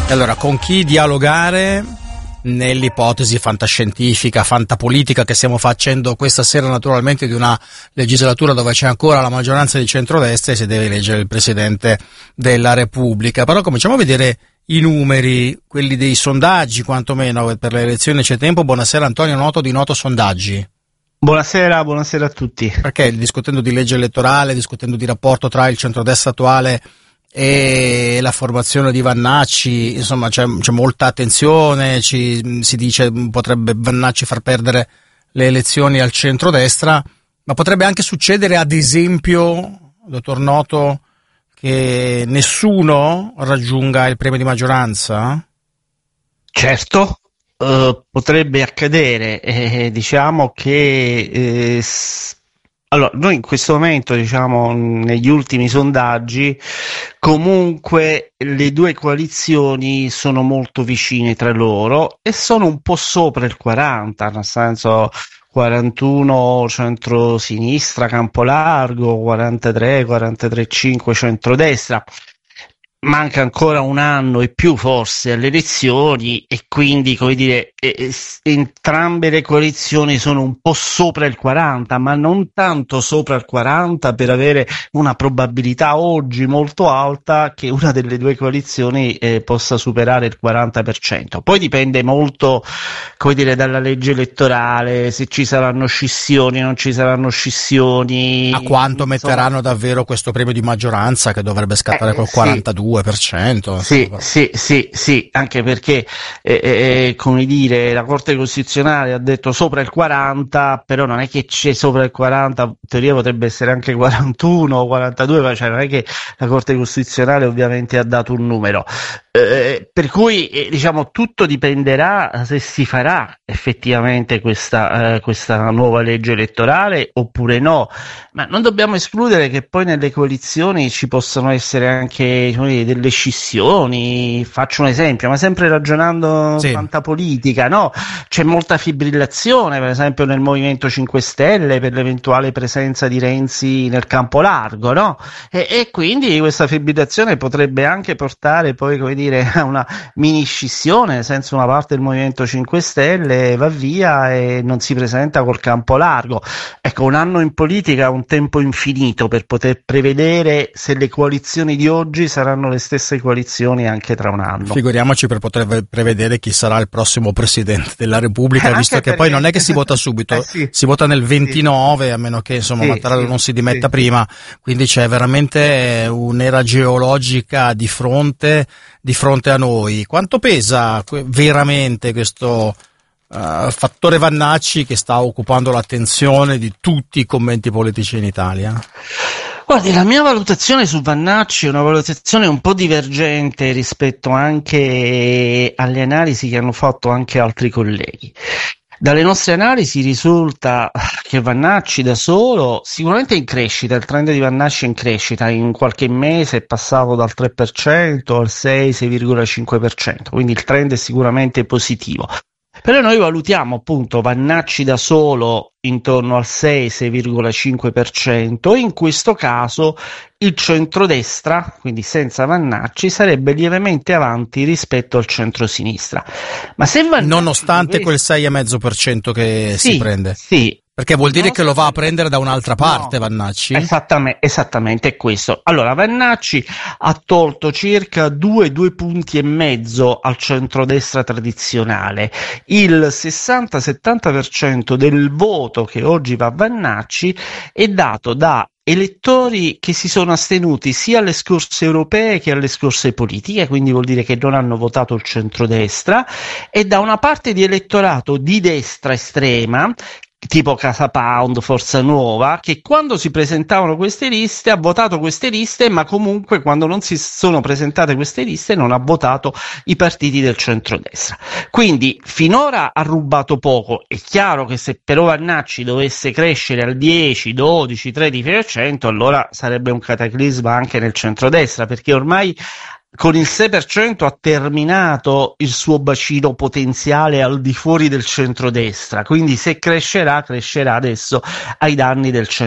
E allora, con chi dialogare nell'ipotesi fantascientifica, fantapolitica che stiamo facendo questa sera, naturalmente, di una legislatura dove c'è ancora la maggioranza di centrodestra e si deve eleggere il Presidente della Repubblica. Però cominciamo a vedere i numeri, quelli dei sondaggi, quantomeno per le elezioni c'è tempo. Buonasera Antonio Noto di Noto Sondaggi. Buonasera a tutti. Perché discutendo di legge elettorale, discutendo di rapporto tra il centrodestra attuale e la formazione di Vannacci, insomma c'è molta attenzione, si dice potrebbe Vannacci far perdere le elezioni al centrodestra, ma potrebbe anche succedere, ad esempio, dottor Noto, che nessuno raggiunga il premio di maggioranza? Certo, potrebbe accadere, diciamo che allora, noi in questo momento, diciamo, negli ultimi sondaggi, comunque le due coalizioni sono molto vicine tra loro e sono un po' sopra il 40, nel senso 41 centro-sinistra, Campolargo, 43,5 centrodestra. Manca ancora un anno e più forse alle elezioni e quindi, come dire, entrambe le coalizioni sono un po' sopra il 40, ma non tanto sopra il 40 per avere una probabilità oggi molto alta che una delle due coalizioni possa superare il 40%. Poi dipende molto, come dire, dalla legge elettorale, se ci saranno scissioni, non ci saranno scissioni. A quanto metteranno davvero questo premio di maggioranza che dovrebbe scattare col 42%? Sì, anche perché come dire, la Corte Costituzionale ha detto sopra il 40, però non è che c'è sopra il 40, in teoria potrebbe essere anche 41 o 42, cioè non è che la Corte Costituzionale ovviamente ha dato un numero. Per cui diciamo tutto dipenderà se si farà effettivamente questa nuova legge elettorale oppure no, ma non dobbiamo escludere che poi nelle coalizioni ci possano essere anche delle scissioni. Faccio un esempio, ma sempre ragionando fantapolitica, no? C'è molta fibrillazione, per esempio nel Movimento 5 Stelle per l'eventuale presenza di Renzi nel campo largo, no? E quindi questa fibrillazione potrebbe anche portare poi, come dire, a una mini scissione, nel senso una parte del Movimento 5 Stelle va via e non si presenta col campo largo. Ecco, un anno in politica è un tempo infinito per poter prevedere se le coalizioni di oggi saranno le stesse coalizioni anche tra un anno. Figuriamoci per poter prevedere chi sarà il prossimo Presidente della Repubblica, visto che poi non è che si vota subito, si vota nel 29, a meno che insomma Mattarella non si dimetta prima, quindi c'è veramente un'era geologica di fronte a noi. Quanto pesa veramente questo fattore Vannacci che sta occupando l'attenzione di tutti i commenti politici in Italia? Guardi, la mia valutazione su Vannacci è una valutazione un po' divergente rispetto anche alle analisi che hanno fatto anche altri colleghi. Dalle nostre analisi risulta che Vannacci da solo sicuramente è in crescita, il trend di Vannacci è in crescita, in qualche mese è passato dal 3% al 6,5%, quindi il trend è sicuramente positivo. Però noi valutiamo appunto Vannacci da solo intorno al 6,5%, in questo caso il centrodestra, quindi senza Vannacci, sarebbe lievemente avanti rispetto al centrosinistra. Ma se Vannacci nonostante quel 6,5% che si prende? Sì. Perché vuol dire che lo va a prendere da un'altra parte, Vannacci? Esattamente è questo. Allora, Vannacci ha tolto circa 2 punti e mezzo al centrodestra tradizionale. Il 60-70% del voto che oggi va a Vannacci è dato da elettori che si sono astenuti sia alle scorse europee che alle scorse politiche, quindi vuol dire che non hanno votato il centrodestra, e da una parte di elettorato di destra estrema, tipo Casa Pound, Forza Nuova, che quando si presentavano queste liste ha votato queste liste, ma comunque quando non si sono presentate queste liste non ha votato i partiti del centrodestra. Quindi finora ha rubato poco. È chiaro che se però Vannacci dovesse crescere al 10, 12, 13%, allora sarebbe un cataclisma anche nel centrodestra, perché ormai con il 6% ha terminato il suo bacino potenziale al di fuori del centrodestra, quindi se crescerà adesso ai danni del centrodestra.